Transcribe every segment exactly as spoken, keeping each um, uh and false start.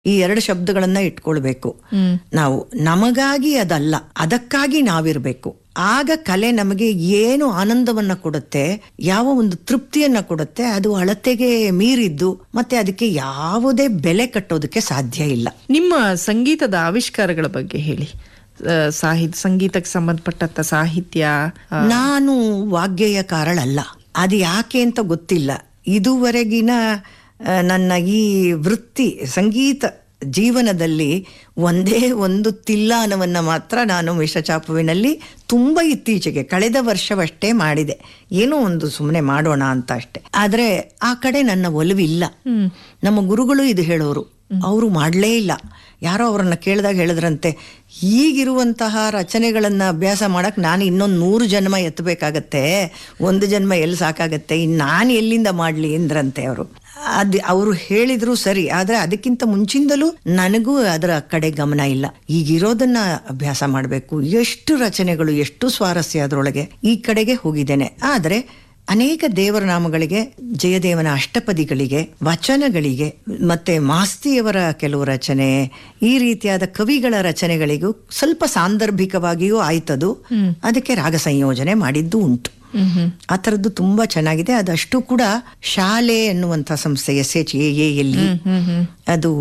ಈ ಎರಡು ಶಬ್ದಗಳನ್ನ ಇಟ್ಕೊಳ್ಬೇಕು ನಾವು. ನಮಗಾಗಿ ಅದಲ್ಲ, ಅದಕ್ಕಾಗಿ ನಾವಿರ್ಬೇಕು. ಆಗ ಕಲೆ ನಮಗೆ ಏನು ಆನಂದವನ್ನ ಕೊಡುತ್ತೆ, ಯಾವ ಒಂದು ತೃಪ್ತಿಯನ್ನ ಕೊಡುತ್ತೆ, ಅದು ಅಳತೆಗೆ ಮೀರಿದ್ದು, ಮತ್ತೆ ಅದಕ್ಕೆ ಯಾವುದೇ ಬೆಲೆ ಕಟ್ಟೋದಕ್ಕೆ ಸಾಧ್ಯ ಇಲ್ಲ. ನಿಮ್ಮ ಸಂಗೀತದ ಆವಿಷ್ಕಾರಗಳ ಬಗ್ಗೆ ಹೇಳಿ. ಸಾಹಿತ್ಯ, ಸಂಗೀತಕ್ಕೆ ಸಂಬಂಧಪಟ್ಟಂತ ಸಾಹಿತ್ಯ. ನಾನು ವಾಗ್ಗೇಯಕಾರಳಲ್ಲ, ಅದು ಯಾಕೆ ಅಂತ ಗೊತ್ತಿಲ್ಲ. ಇದುವರೆಗಿನ ನನ್ನ ಈ ವೃತ್ತಿ ಸಂಗೀತ ಜೀವನದಲ್ಲಿ ಒಂದೇ ಒಂದು ತಿಲ್ಲಾನವನ್ನ ಮಾತ್ರ ನಾನು ಮಿಶ್ರಚಾಪುವಿನಲ್ಲಿ ತುಂಬ ಇತ್ತೀಚೆಗೆ ಕಳೆದ ವರ್ಷವಷ್ಟೇ ಮಾಡಿದೆ. ಏನೋ ಒಂದು ಸುಮ್ಮನೆ ಮಾಡೋಣ ಅಂತ ಅಷ್ಟೆ. ಆದ್ರೆ ಆ ಕಡೆ ನನ್ನ ಒಲವಿಲ್ಲ. ನಮ್ಮ ಗುರುಗಳು ಇದು ಹೇಳೋರು, ಅವರು ಮಾಡಲೇ ಇಲ್ಲ. ಯಾರೋ ಅವರನ್ನ ಕೇಳಿದಾಗ ಹೇಳಿದ್ರಂತೆ, ಈಗಿರುವಂತಹ ರಚನೆಗಳನ್ನ ಅಭ್ಯಾಸ ಮಾಡಕ್ ನಾನು ಇನ್ನೊಂದು ನೂರು ಜನ್ಮ ಎತ್ತಬೇಕಾಗತ್ತೆ, ಒಂದು ಜನ್ಮ ಎಲ್ಲಿ ಸಾಕಾಗತ್ತೆ, ಇನ್ನು ನಾನು ಎಲ್ಲಿಂದ ಮಾಡ್ಲಿ ಎಂದ್ರಂತೆ ಅವರು. ಅದ್ ಅವರು ಹೇಳಿದ್ರು ಸರಿ, ಆದ್ರೆ ಅದಕ್ಕಿಂತ ಮುಂಚಿಂದಲೂ ನನಗೂ ಅದರ ಕಡೆ ಗಮನ ಇಲ್ಲ. ಈಗಿರೋದನ್ನ ಅಭ್ಯಾಸ ಮಾಡಬೇಕು. ಎಷ್ಟು ರಚನೆಗಳು, ಎಷ್ಟು ಸ್ವಾರಸ್ಯ ಅದರೊಳಗೆ, ಈ ಕಡೆಗೆ ಹೋಗಿದ್ದೇನೆ. ಆದ್ರೆ ಅನೇಕ ದೇವರ ನಾಮಗಳಿಗೆ, ಜಯದೇವನ ಅಷ್ಟಪದಿಗಳಿಗೆ, ವಚನಗಳಿಗೆ, ಮತ್ತೆ ಮಾಸ್ತಿಯವರ ಕೆಲವು ರಚನೆ, ಈ ರೀತಿಯಾದ ಕವಿಗಳ ರಚನೆಗಳಿಗೂ ಸ್ವಲ್ಪ ಸಾಂದರ್ಭಿಕವಾಗಿಯೂ ಆಯ್ತದು. ಅದಕ್ಕೆ ರಾಗ ಸಂಯೋಜನೆ ಮಾಡಿದ್ದು ಉಂಟು. ಆ ಥರದ್ದು ತುಂಬಾ ಚೆನ್ನಾಗಿದೆ. ಅದಷ್ಟು ಕೂಡ ಶಾಲೆ ಎನ್ನುವಂಥ ಸಂಸ್ಥೆ, ಎಸ್ ಎಚ್ ಎ ಎ ಎಲ್ಲಿ ಅದು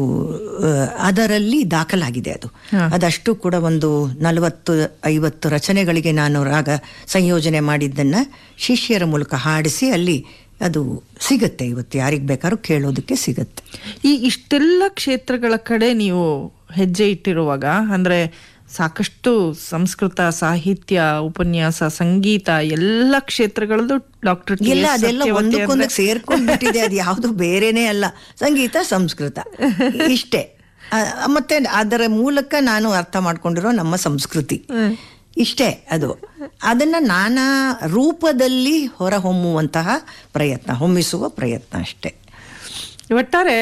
ಅದರಲ್ಲಿ ದಾಖಲಾಗಿದೆ. ಅದು ಅದಷ್ಟು ಕೂಡ ಒಂದು ನಲವತ್ತು ಐವತ್ತು ರಚನೆಗಳಿಗೆ ನಾನು ರಾಗ ಸಂಯೋಜನೆ ಮಾಡಿದ್ದನ್ನ ಶಿಷ್ಯರ ಮೂಲಕ ಹಾಡಿಸಿ ಅಲ್ಲಿ ಅದು ಸಿಗತ್ತೆ. ಇವತ್ತು ಯಾರಿಗೆ ಬೇಕಾದ್ರೂ ಕೇಳೋದಕ್ಕೆ ಸಿಗತ್ತೆ. ಈ ಇಷ್ಟೆಲ್ಲ ಕ್ಷೇತ್ರಗಳ ಕಡೆ ನೀವು ಹೆಜ್ಜೆ ಇಟ್ಟಿರುವಾಗ, ಅಂದ್ರೆ ಸಾಕಷ್ಟು ಸಂಸ್ಕೃತ ಸಾಹಿತ್ಯ, ಉಪನ್ಯಾಸ, ಸಂಗೀತ ಎಲ್ಲ ಕ್ಷೇತ್ರಗಳದ್ದು ಡಾಕ್ಟರ್ ಎಲ್ಲ ಅದೆಲ್ಲ ಒಂದಕ್ಕೊಂದು ಸೇರ್ಕೊಂಡ್ಬಿಟ್ಟಿದೆ. ಅದು ಯಾವುದು ಬೇರೆನೇ ಅಲ್ಲ, ಸಂಗೀತ ಸಂಸ್ಕೃತ ಇಷ್ಟೇ. ಮತ್ತೆ ಅದರ ಮೂಲಕ ನಾನು ಅರ್ಥ ಮಾಡ್ಕೊಂಡಿರೋ ನಮ್ಮ ಸಂಸ್ಕೃತಿ ಇಷ್ಟೇ. ಅದು ಅದನ್ನ ನಾನಾ ರೂಪದಲ್ಲಿ ಹೊರಹೊಮ್ಮುವಂತಹ ಪ್ರಯತ್ನ, ಹೊಮ್ಮಿಸುವ ಪ್ರಯತ್ನ ಅಷ್ಟೇ. ಒಟ್ಟಾರೆ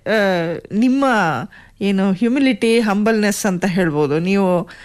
ನಿಮ್ಮ ಏನು ಹ್ಯುಮಿಲಿಟಿ, ಹಂಬಲ್ನೆಸ್ ಅಂತ ಹೇಳ್ಬೋದು. ನೀವು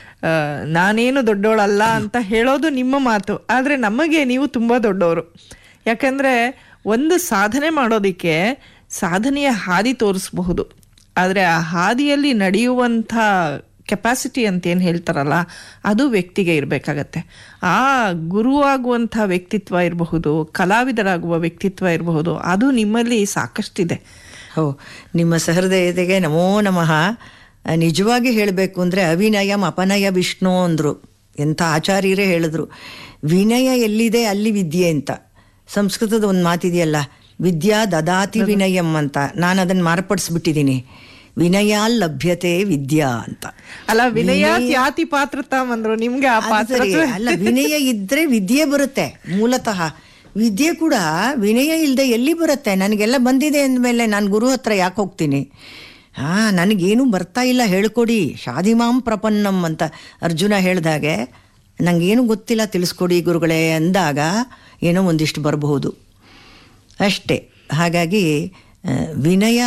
ನಾನೇನು ದೊಡ್ಡವಳಲ್ಲ ಅಂತ ಹೇಳೋದು ನಿಮ್ಮ ಮಾತು, ಆದರೆ ನಮಗೆ ನೀವು ತುಂಬ ದೊಡ್ಡವರು. ಯಾಕಂದರೆ ಒಂದು ಸಾಧನೆ ಮಾಡೋದಕ್ಕೆ ಸಾಧನೆಯ ಹಾದಿ ತೋರಿಸಬಹುದು, ಆದರೆ ಆ ಹಾದಿಯಲ್ಲಿ ನಡೆಯುವಂಥ ಕೆಪಾಸಿಟಿ ಅಂತ ಏನು ಹೇಳ್ತಾರಲ್ಲ, ಅದು ವ್ಯಕ್ತಿಗೆ ಇರಬೇಕಾಗತ್ತೆ. ಆ ಗುರುವಾಗುವಂಥ ವ್ಯಕ್ತಿತ್ವ ಇರಬಹುದು, ಕಲಾವಿದರಾಗುವ ವ್ಯಕ್ತಿತ್ವ ಇರಬಹುದು, ಅದು ನಿಮ್ಮಲ್ಲಿ ಸಾಕಷ್ಟಿದೆ. ಹೋ, ನಿಮ್ಮ ಸಹೃದಯತೆಗೆ ನಮೋ ನಮಃ. ನಿಜವಾಗಿ ಹೇಳಬೇಕು ಅಂದರೆ ಅವಿನಯಂ ಅಪನಯ ವಿಷ್ಣು ಅಂದರು. ಎಂಥ ಆಚಾರ್ಯರೇ ಹೇಳಿದ್ರು, ವಿನಯ ಎಲ್ಲಿದೆ ಅಲ್ಲಿ ವಿದ್ಯೆ ಅಂತ. ಸಂಸ್ಕೃತದ ಒಂದು ಮಾತಿದೆಯಲ್ಲ, ವಿದ್ಯಾ ದದಾತಿ ವಿನಯಂ ಅಂತ. ನಾನು ಅದನ್ನು ಮಾರ್ಪಡಿಸ್ಬಿಟ್ಟಿದ್ದೀನಿ, ವಿನಯ ಲಭ್ಯತೆ ವಿದ್ಯಾ ಅಂತ. ಅಲ್ಲ, ವಿನಯ ತ್ಯಾತಿ ಪಾತ್ರತಾಮ್ ಅಂದ್ರು. ನಿಮ್ಗೆ ಆ ಪಾತ್ರ ಅಲ್ಲ, ವಿನಯ ಇದ್ರೆ ವಿದ್ಯೆ ಬರುತ್ತೆ. ಮೂಲತಃ ವಿದ್ಯೆ ಕೂಡ ವಿನಯ ಇಲ್ಲದೆ ಎಲ್ಲಿ ಬರುತ್ತೆ? ನನಗೆಲ್ಲ ಬಂದಿದೆ ಅಂದಮೇಲೆ ನಾನು ಗುರು ಹತ್ರ ಯಾಕೆ ಹೋಗ್ತೀನಿ? ಹಾ, ನನಗೇನು ಬರ್ತಾ ಇಲ್ಲ, ಹೇಳ್ಕೊಡಿ, ಶಾದಿಮಾಂ ಪ್ರಪನ್ನಂ ಅಂತ ಅರ್ಜುನ ಹೇಳ್ದಾಗೆ, ನನಗೇನು ಗೊತ್ತಿಲ್ಲ ತಿಳಿಸ್ಕೊಡಿ ಗುರುಗಳೇ ಅಂದಾಗ ಏನೋ ಒಂದಿಷ್ಟು ಬರಬಹುದು ಅಷ್ಟೇ. ಹಾಗಾಗಿ ವಿನಯ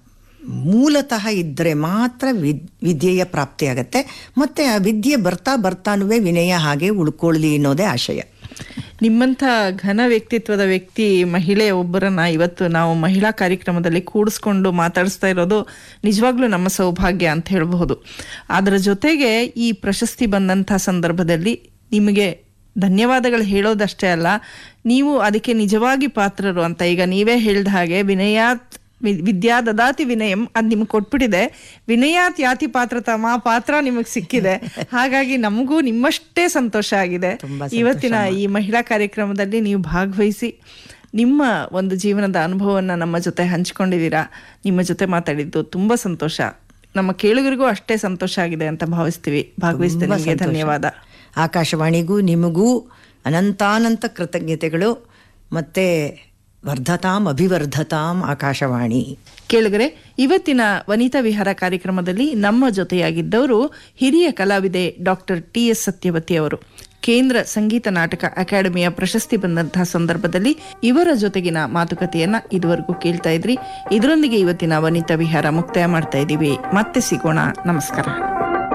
ಮೂಲತಃ ಇದ್ದರೆ ಮಾತ್ರ ವಿದ್ ವಿದ್ಯೆಯ ಪ್ರಾಪ್ತಿಯಾಗತ್ತೆ. ಮತ್ತು ಆ ವಿದ್ಯೆ ಬರ್ತಾ ಬರ್ತಾನುವೆ ವಿನಯ ಹಾಗೆ ಉಳ್ಕೊಳ್ಳಿ ಅನ್ನೋದೇ ಆಶಯ. ನಿಮ್ಮಂಥ ಘನ ವ್ಯಕ್ತಿತ್ವದ ವ್ಯಕ್ತಿ, ಮಹಿಳೆ ಒಬ್ಬರನ್ನ ಇವತ್ತು ನಾವು ಮಹಿಳಾ ಕಾರ್ಯಕ್ರಮದಲ್ಲಿ ಕೂಡಿಸ್ಕೊಂಡು ಮಾತಾಡಿಸ್ತಾ ಇರೋದು ನಿಜವಾಗ್ಲೂ ನಮ್ಮ ಸೌಭಾಗ್ಯ ಅಂತ ಹೇಳಬಹುದು. ಅದರ ಜೊತೆಗೆ ಈ ಪ್ರಶಸ್ತಿ ಬಂದಂಥ ಸಂದರ್ಭದಲ್ಲಿ ನಿಮಗೆ ಧನ್ಯವಾದಗಳು ಹೇಳೋದಷ್ಟೇ ಅಲ್ಲ, ನೀವು ಅದಕ್ಕೆ ನಿಜವಾಗಿ ಪಾತ್ರರು ಅಂತ. ಈಗ ನೀವೇ ಹೇಳಿದ ಹಾಗೆ ವಿನಯಾತ್ ವಿದ್ಯಾ ದದಾತಿ ವಿನಯಂ ಅದು ನಿಮ್ಗೆ ಕೊಟ್ಬಿಟ್ಟಿದೆ. ವಿನಯಾತ್ ಯಾತಿ ಪಾತ್ರತಮ ಪಾತ್ರ ನಿಮಗೆ ಸಿಕ್ಕಿದೆ. ಹಾಗಾಗಿ ನಮಗೂ ನಿಮ್ಮಷ್ಟೇ ಸಂತೋಷ ಆಗಿದೆ. ಇವತ್ತಿನ ಈ ಮಹಿಳಾ ಕಾರ್ಯಕ್ರಮದಲ್ಲಿ ನೀವು ಭಾಗವಹಿಸಿ ನಿಮ್ಮ ಒಂದು ಜೀವನದ ಅನುಭವವನ್ನು ನಮ್ಮ ಜೊತೆ ಹಂಚ್ಕೊಂಡಿದ್ದೀರಾ. ನಿಮ್ಮ ಜೊತೆ ಮಾತಾಡಿದ್ದು ತುಂಬ ಸಂತೋಷ. ನಮ್ಮ ಕೇಳುಗರಿಗೂ ಅಷ್ಟೇ ಸಂತೋಷ ಆಗಿದೆ ಅಂತ ಭಾವಿಸ್ತೀವಿ. ಭಾಗವಹಿಸಿದ ನಿಮಗೆ ಧನ್ಯವಾದ. ಆಕಾಶವಾಣಿಗೂ ನಿಮಗೂ ಅನಂತಾನಂತ ಕೃತಜ್ಞತೆಗಳು. ಮತ್ತೆ ವರ್ಧತಾಂ ಅಭಿವರ್ಧತಾಂ ಆಕಾಶವಾಣಿ. ಕೇಳುಗರೆ, ಇವತ್ತಿನ ವನಿತಾ ವಿಹಾರ ಕಾರ್ಯಕ್ರಮದಲ್ಲಿ ನಮ್ಮ ಜೊತೆಯಾಗಿದ್ದವರು ಹಿರಿಯ ಕಲಾವಿದೆ ಡಾಕ್ಟರ್ ಟಿ ಎಸ್ ಸತ್ಯವತಿ ಅವರು. ಕೇಂದ್ರ ಸಂಗೀತ ನಾಟಕ ಅಕಾಡೆಮಿಯ ಪ್ರಶಸ್ತಿ ಬಂದಂತಹ ಸಂದರ್ಭದಲ್ಲಿ ಇವರ ಜೊತೆಗಿನ ಮಾತುಕತೆಯನ್ನ ಇದುವರೆಗೂ ಕೇಳ್ತಾ ಇದ್ರಿ. ಇದರೊಂದಿಗೆ ಇವತ್ತಿನ ವನಿತಾ ವಿಹಾರ ಮುಕ್ತಾಯ ಮಾಡ್ತಾ ಇದ್ದೀವಿ. ಮತ್ತೆ ಸಿಗೋಣ. ನಮಸ್ಕಾರ.